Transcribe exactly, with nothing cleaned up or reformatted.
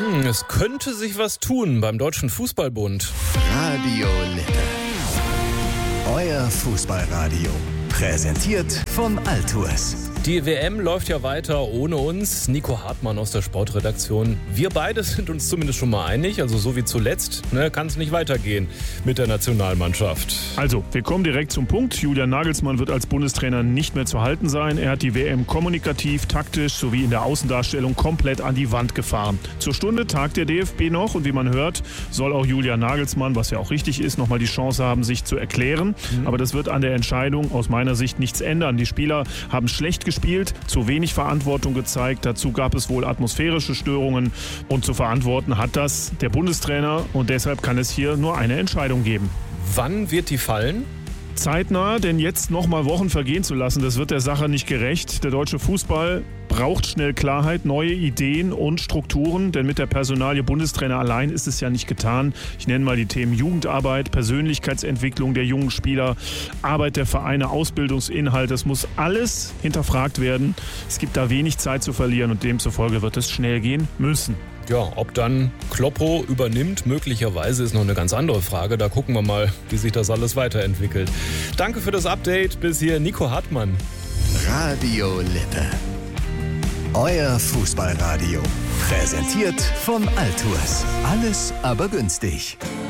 Hm, es könnte sich was tun beim Deutschen Fußballbund. Radio Lippe. Euer Fußballradio. Präsentiert von Altours. Die W M läuft ja weiter ohne uns. Nico Hartmann aus der Sportredaktion. Wir beide sind uns zumindest schon mal einig, also so wie zuletzt, ne, kann es nicht weitergehen mit der Nationalmannschaft. Also, wir kommen direkt zum Punkt. Julian Nagelsmann wird als Bundestrainer nicht mehr zu halten sein. Er hat die W M kommunikativ, taktisch sowie in der Außendarstellung komplett an die Wand gefahren. Zur Stunde tagt der D F B noch und wie man hört, soll auch Julian Nagelsmann, was ja auch richtig ist, nochmal die Chance haben, sich zu erklären. Mhm. Aber das wird an der Entscheidung aus meiner Sicht nichts ändern. Die Spieler haben schlecht gespielt. gespielt, zu wenig Verantwortung gezeigt. Dazu gab es wohl atmosphärische Störungen und zu verantworten hat das der Bundestrainer und deshalb kann es hier nur eine Entscheidung geben. Wann wird die fallen? Zeitnah, denn jetzt noch mal Wochen vergehen zu lassen, das wird der Sache nicht gerecht. Der deutsche Fußball braucht schnell Klarheit, neue Ideen und Strukturen, denn mit der Personalie Bundestrainer allein ist es ja nicht getan. Ich nenne mal die Themen Jugendarbeit, Persönlichkeitsentwicklung der jungen Spieler, Arbeit der Vereine, Ausbildungsinhalt. Das muss alles hinterfragt werden. Es gibt da wenig Zeit zu verlieren und demzufolge wird es schnell gehen müssen. Ja, ob dann Kloppo übernimmt, möglicherweise ist noch eine ganz andere Frage. Da gucken wir mal, wie sich das alles weiterentwickelt. Danke für das Update. Bis hier Nico Hartmann. Radio Lippe. Euer Fußballradio. Präsentiert von Altours. Alles aber günstig.